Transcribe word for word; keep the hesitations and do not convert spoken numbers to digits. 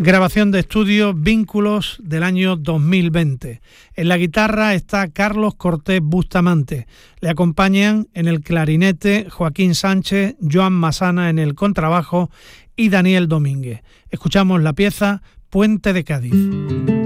Grabación de estudio Vínculos del año dos mil veinte. En la guitarra está Carlos Cortés Bustamante. Le acompañan en el clarinete Joaquín Sánchez, Joan Masana en el contrabajo y Daniel Domínguez. Escuchamos la pieza Puente de Cádiz.